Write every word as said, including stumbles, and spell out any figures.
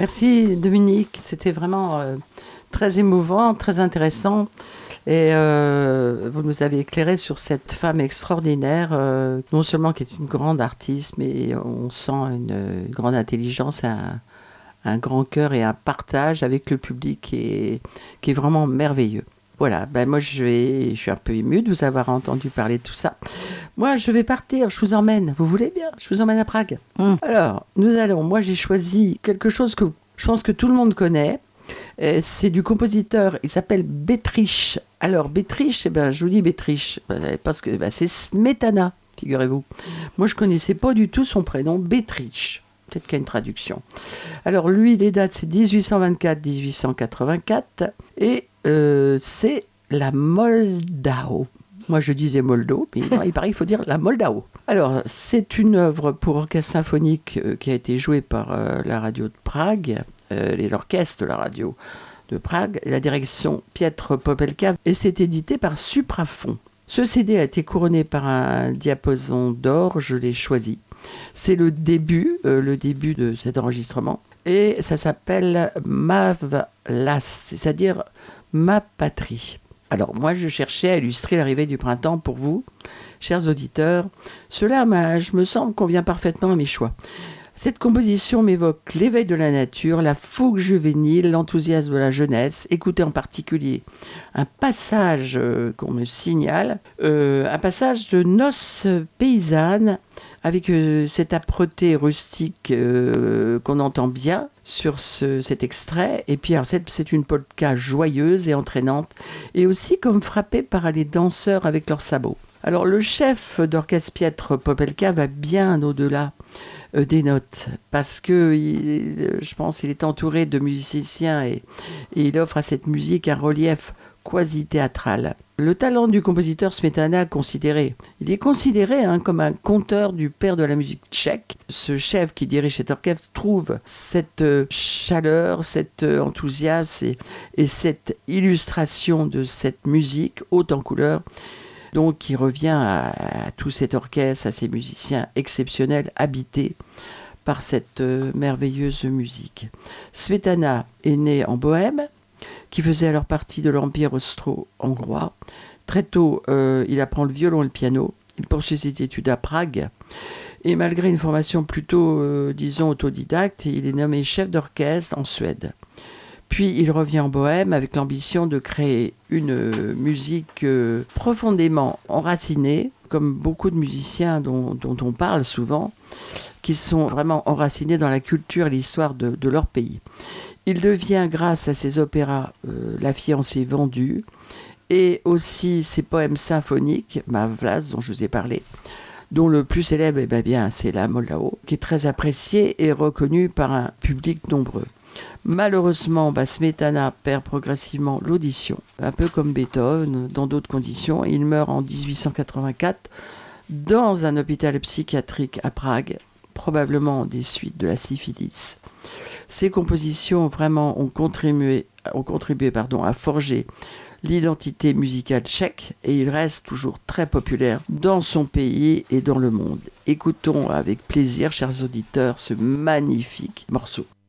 Merci Dominique, c'était vraiment euh, très émouvant, très intéressant. Et euh, vous nous avez éclairé sur cette femme extraordinaire, euh, non seulement qui est une grande artiste, mais on sent une, une grande intelligence, un, un grand cœur et un partage avec le public qui est, qui est vraiment merveilleux. Voilà, ben moi je, vais, je suis un peu émue de vous avoir entendu parler de tout ça. Moi je vais partir, je vous emmène, vous voulez bien, je vous emmène à Prague. Mmh. Alors, nous allons, moi j'ai choisi quelque chose que je pense que tout le monde connaît. C'est du compositeur, il s'appelle Betrich. Alors Betrich, eh ben, je vous dis Betrich, parce que ben, c'est Smetana, figurez-vous. Moi je ne connaissais pas du tout son prénom, Betrich. Peut-être qu'il y a une traduction. Alors lui, les dates, c'est dix-huit cent vingt-quatre à dix-huit cent quatre-vingt-quatre, et euh, c'est la Moldau. Moi je disais Moldo, mais non, il paraît qu'il faut dire la Moldau. Alors c'est une œuvre pour orchestre symphonique euh, qui a été jouée par euh, la radio de Prague, euh, et l'orchestre de la radio de Prague, la direction Piotr Popelka, et c'est édité par Supraphon. Ce C D a été couronné par un diapason d'or, je l'ai choisi. C'est le début, euh, le début de cet enregistrement, et ça s'appelle Mavlas, c'est-à-dire ma patrie. Alors moi je cherchais à illustrer l'arrivée du printemps pour vous, chers auditeurs. Cela, m'a, je me semble, convient parfaitement à mes choix. Cette composition m'évoque l'éveil de la nature, la fougue juvénile, l'enthousiasme de la jeunesse. Écoutez en particulier un passage euh, qu'on me signale, euh, un passage de noces paysannes avec euh, cette âpreté rustique euh, qu'on entend bien sur ce, cet extrait. Et puis alors, c'est, c'est une polka joyeuse et entraînante, et aussi comme frappée par les danseurs avec leurs sabots. Alors le chef d'orchestre Piotr Popelka va bien au-delà euh, des notes, parce que il, je pense qu'il est entouré de musiciens et, et il offre à cette musique un relief quasi théâtral. Le talent du compositeur Smetana considéré, il est considéré hein, comme un conteur du père de la musique tchèque. Ce chef qui dirige cet orchestre trouve cette euh, chaleur, cet euh, enthousiasme et, et cette illustration de cette musique haute en couleur, donc qui revient à, à tout cet orchestre, à ces musiciens exceptionnels habités par cette euh, merveilleuse musique. Smetana est né en Bohême, qui faisait alors partie de l'Empire austro-hongrois. Très tôt, euh, il apprend le violon et le piano. Il poursuit ses études à Prague. Et malgré une formation plutôt, euh, disons, autodidacte, il est nommé chef d'orchestre en Suède. Puis il revient en Bohême avec l'ambition de créer une musique euh, profondément enracinée, comme beaucoup de musiciens dont, dont on parle souvent, qui sont vraiment enracinés dans la culture et l'histoire de, de leur pays. Il devient, grâce à ses opéras, euh, La fiancée vendue, et aussi ses poèmes symphoniques, Mavlas, dont je vous ai parlé, dont le plus célèbre, eh bien, bien, c'est la Moldau, qui est très apprécié et reconnu par un public nombreux. Malheureusement, bah, Smetana perd progressivement l'audition, un peu comme Beethoven, dans d'autres conditions. Il meurt en dix-huit cent quatre-vingt-quatre dans un hôpital psychiatrique à Prague, probablement des suites de la syphilis. Ces compositions vraiment ont contribué, ont contribué pardon, à forger l'identité musicale tchèque, et il reste toujours très populaire dans son pays et dans le monde. Écoutons avec plaisir, chers auditeurs, ce magnifique morceau.